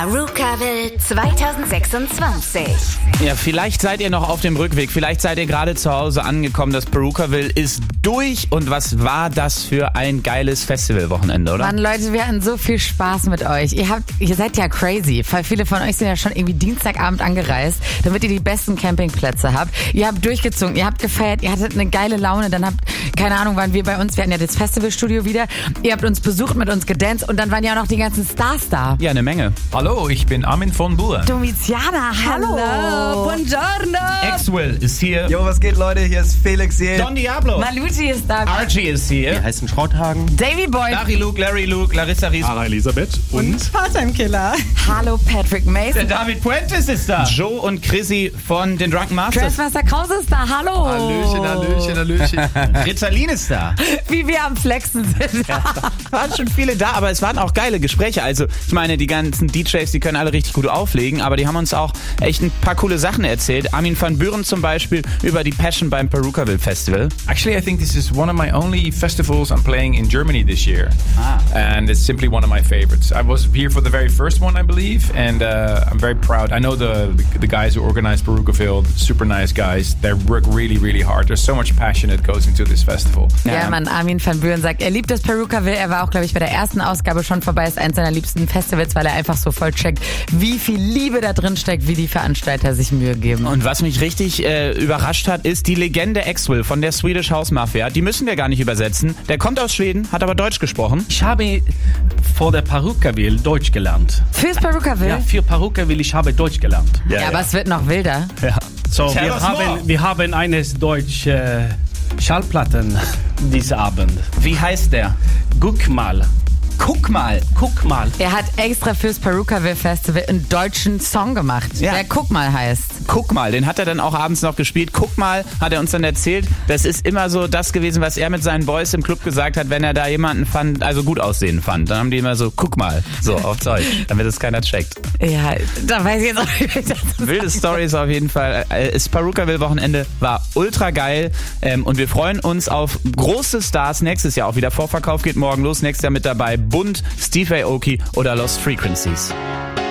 Perukaville 2026. Ja, vielleicht seid ihr noch auf dem Rückweg, vielleicht seid ihr gerade zu Hause angekommen. Das Perukaville ist durch und was war das für ein geiles Festivalwochenende, oder? Mann, Leute, wir hatten so viel Spaß mit euch. Ihr seid ja crazy, weil viele von euch sind ja schon irgendwie Dienstagabend angereist, damit ihr die besten Campingplätze habt. Ihr habt durchgezogen, ihr habt gefeiert, ihr hattet eine geile Laune, dann keine Ahnung, waren wir bei uns, wir hatten ja das Festivalstudio wieder, ihr habt uns besucht, mit uns gedanced und dann waren ja auch noch die ganzen Stars da. Ja, eine Menge. Hallo, ich bin Armin von Buuren. Domiziana, hallo. Buongiorno. Axwell ist hier. Jo, was geht, Leute? Hier ist Felix hier. Don Diablo. Malucci ist da. Archie ist hier. Wir heißen Schrotthagen. Davy Boy. Larry Luke, Larissa Ries. Sarah Elisabeth und Part-Time-Killer. Hallo Patrick Mason. Der David Puentes ist da. Joe und Chrissy von den Drunken Masters. Dressmaster Krause ist da, hallo. Hallöchen. Ritalin ist da. Wie wir am Flexen sind. Ja, waren schon viele da, aber es waren auch geile Gespräche. Also, ich meine, die ganzen DJs, die können alle richtig gut auflegen, aber die haben uns auch echt ein paar coole Sachen erzählt. Armin van Buuren zum Beispiel über die Passion beim Perukaville Festival. Actually, I think this is one of my only festivals I'm playing in Germany this year. And it's simply one of my favorites. I was here for the very first one, I believe, and I'm very proud. I know the guys who organized Perukaville, super nice guys. They work really, really hard. There's so much passion that goes into this festival. Ja, Mann, Armin van Buuren sagt, er liebt das Perukaville. Er war auch, glaube ich, bei der ersten Ausgabe schon vorbei. Ist eins seiner liebsten Festivals, weil er einfach so voll checkt, wie viel Liebe da drin steckt, wie die Veranstalter sich Mühe geben. Und was mich richtig überrascht hat, ist die Legende Axwell von der Swedish House Mafia. Die müssen wir gar nicht übersetzen. Der kommt aus Schweden, hat aber Deutsch gesprochen. Ich habe vor der Perukaville Deutsch gelernt. Fürs Perukaville? Ja, für Perukaville, ich habe Deutsch gelernt. Ja, aber es wird noch wilder. Ja. So, wir haben eines Deutsch Schallplatten diesen Abend. Wie heißt der? Guck mal. Guck mal. Er hat extra fürs Perukaville Festival einen deutschen Song gemacht, der Guck mal heißt. Guck mal, den hat er dann auch abends noch gespielt. Guck mal, hat er uns dann erzählt. Das ist immer so das gewesen, was er mit seinen Boys im Club gesagt hat, wenn er da jemanden fand, also gut aussehen fand. Dann haben die immer so, guck mal, so auf Zeug, damit es keiner checkt. Ja, da weiß ich jetzt auch nicht, wie ich das Wilde Stories auf jeden Fall. Das Perukaville-Wochenende war ultra geil und wir freuen uns auf große Stars nächstes Jahr auch wieder. Vorverkauf geht morgen los, nächstes Jahr mit dabei Bund, Steve Aoki oder Lost Frequencies.